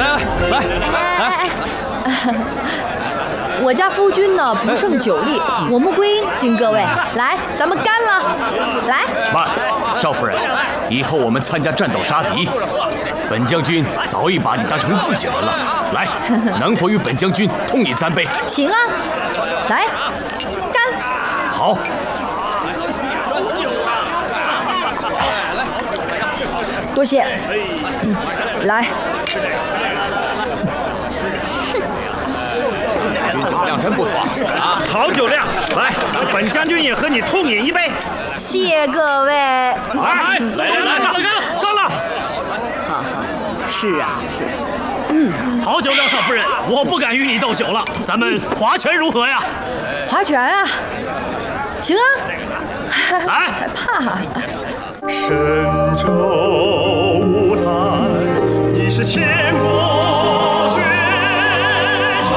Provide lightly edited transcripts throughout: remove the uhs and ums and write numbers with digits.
来！ 我家夫君呢不胜酒力，我穆桂英敬各位，来，咱们干了！来， 慢，少夫人，以后我们参加战斗杀敌，本将军早已把你当成自己人了。来，能否与本将军痛饮3杯？ 行啊，来，干！ 好。 多谢。来。 君酒量真不错啊！ 好酒量，来，本将军也和你痛饮1杯。 谢各位。 来，够了。 是啊。好酒量，少夫人，我不敢与你斗酒了，咱们划拳如何呀？ 划拳啊！行啊。 来， 害怕。 神州舞台，你是千国绝唱。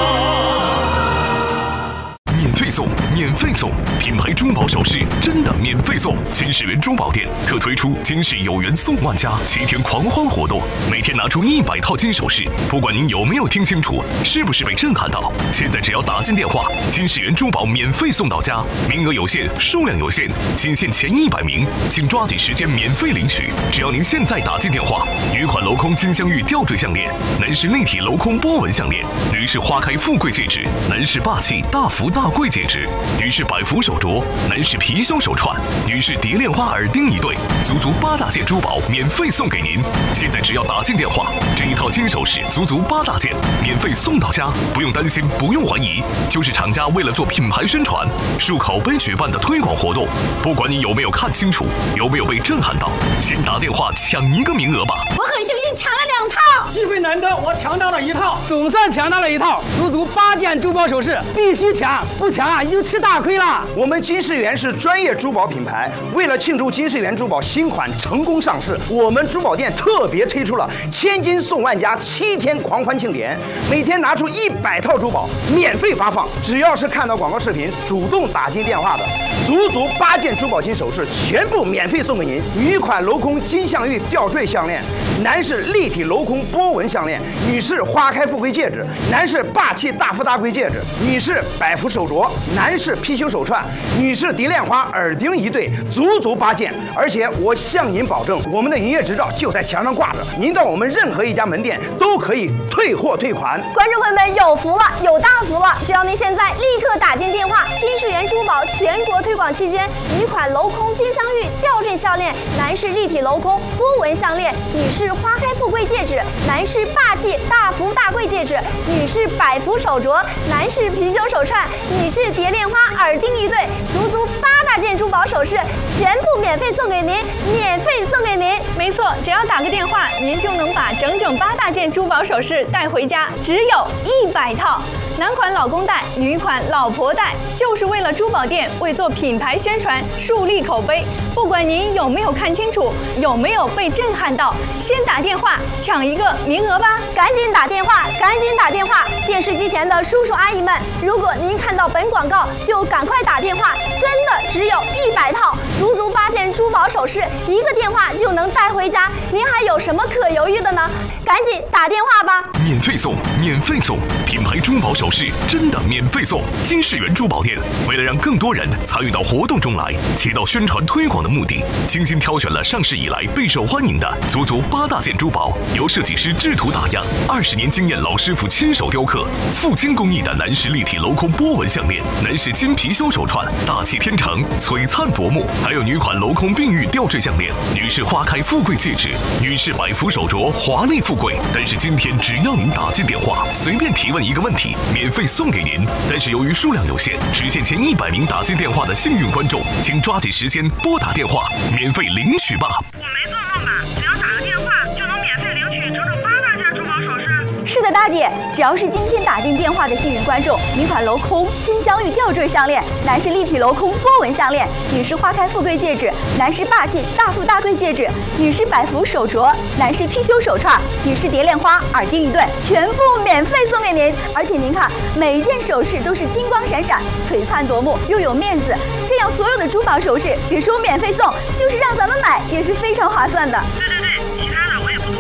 免费送，品牌珠宝首饰真的免费送。金世源珠宝店特推出金世有缘送万家7天狂欢活动，每天拿出100套金首饰，不管您有没有听清楚，是不是被震撼到，现在只要打进电话，金世源珠宝免费送到家，名额有限，数量有限，仅限前100名，请抓紧时间免费领取。只要您现在打进电话，女款镂空金镶玉吊坠项链，男士立体镂空波纹项链，女士花开富贵戒指，男士霸气大福大贵戒指，女士百福手镯，男士貔貅手串，女士蝶恋花耳钉1对，足8大件珠宝免费送给您。现在只要打进电话，这一套金首饰足8大件，免费送到家，不用担心，不用怀疑，就是厂家为了做品牌宣传、树口碑举办的推广活动。不管你有没有看清楚，有没有被震撼到，先打电话抢1个名额吧。 我很幸运抢了2套， 机会难得，我抢到了1套， 总算抢到了1套，足8件珠宝首饰，必须抢，不抢啊，就吃大亏了。 我们金世源是专业珠宝品牌，为了庆祝金世源珠宝新款成功上市，我们珠宝店特别推出了千金送万家7天狂欢庆典，每天拿出100套珠宝免费发放，只要是看到广告视频主动打进电话的，足8件珠宝金首饰全部免费送给您。女款镂空金镶玉吊坠项链，男士立体镂空波纹项链，女士花开富贵戒指，男士霸气大富大贵戒指，女士百福手镯，男士貔貅手串，女士蝶恋花耳钉1对，足8件。而且我向您保证，我们的营业执照就在墙上挂着，您到我们任何一家门店都可以退货退款。 观众朋友们有福了，有大福了！只要您现在立刻打进电话，金世源珠宝全国推广期间，女款镂空金镶玉吊坠项链，男士立体镂空波纹项链，女士花开富贵戒指，男士霸气大福大贵戒指，女士百福手镯，男士貔貅手串，女士蝶恋花耳钉1对，足8大件珠宝首饰全部免费送给您，免费送给您。 没错，只要打个电话，您就能把整8大件珠宝首饰带回家，只有100套。男款老公带，女款老婆带，就是为了珠宝店为做品牌宣传、树立口碑。不管您有没有看清楚，有没有被震撼到，先打电话抢1个名额吧！ 赶紧打电话，赶紧打电话！电视机前的叔叔阿姨们，如果您看到本广告，就赶快打电话，真的只有100套，足8件珠宝首饰，1个电话就能带回家，您还有什么可犹豫的呢？赶紧打电话吧！ 免费送，免费送，品牌珠宝首饰真的免费送。金世源珠宝店为了让更多人参与到活动中来，起到宣传推广的目的，精心挑选了上市以来备受欢迎的足8大件珠宝，由设计师制图打样，20年经验老师傅亲手雕刻，富金工艺的男士立体镂空波纹项链，男士金貔貅手串，大气天成，璀璨夺目。还有女款镂空碧玉吊坠项链，女士花开富贵戒指，女士百福手镯，华丽富贵。但是今天只要您打进电话，随便提问1个问题，免费送给您。但是由于数量有限，只限前100名打进电话的幸运观众，请抓紧时间拨打电话，免费领取吧。 我没做梦吧？只要打个电话就能免费领取整8大件珠宝首饰？ 是的，大姐，只要是今天打进电话的幸运观众，女款镂空金镶玉吊坠项链，男士立体镂空波纹项链，女士花开富贵戒指，男士霸气大富大贵戒指，女士百福手镯，男士貔貅手串，女士蝶恋花耳钉1对，全部免费送给您。而且您看，每一件首饰都是金光闪闪、璀璨夺目，又有面子。这样所有的珠宝首饰，别说免费送，就是让咱们买也是非常划算的。 对。